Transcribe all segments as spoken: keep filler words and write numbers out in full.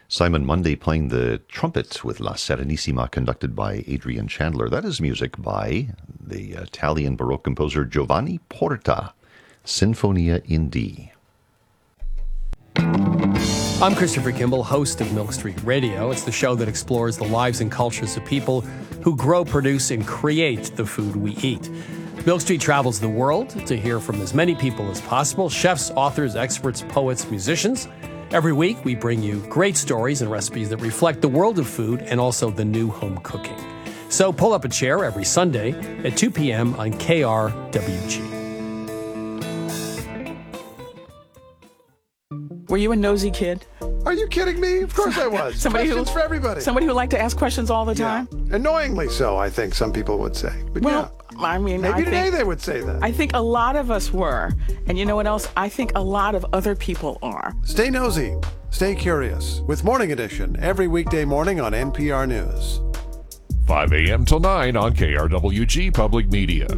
Simon Munday playing the trumpet with La Serenissima, conducted by Adrian Chandler. That is music by the Italian Baroque composer Giovanni Porta, Sinfonia in D. I'm Christopher Kimball, host of Milk Street Radio. It's the show that explores the lives and cultures of people who grow, produce, and create the food we eat. Milk Street travels the world to hear from as many people as possible, chefs, authors, experts, poets, musicians. Every week, we bring you great stories and recipes that reflect the world of food and also the new home cooking. So pull up a chair every Sunday at two p.m. on K R W G. Were you a nosy kid? Are you kidding me? Of course I was. Somebody Questions who, for everybody. Somebody who liked to ask questions all the time? Yeah. Annoyingly so, I think some people would say. But well, yeah. I mean, maybe I today think, they would say that. I think a lot of us were. And you know what else? I think a lot of other people are. Stay nosy. Stay curious with Morning Edition every weekday morning on N P R News. five a.m. till nine on K R W G Public Media.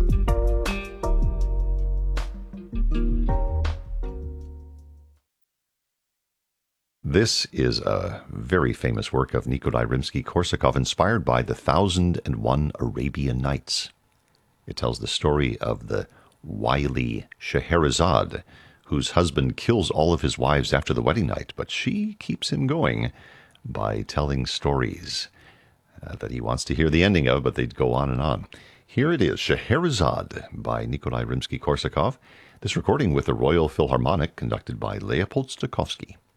This is a very famous work of Nikolai Rimsky-Korsakov, inspired by the Thousand and One Arabian Nights. It tells the story of the wily Scheherazade, whose husband kills all of his wives after the wedding night, but she keeps him going by telling stories uh, that he wants to hear the ending of, but they'd go on and on. Here it is, Scheherazade by Nikolai Rimsky-Korsakov. This recording with the Royal Philharmonic, conducted by Leopold Stokowski.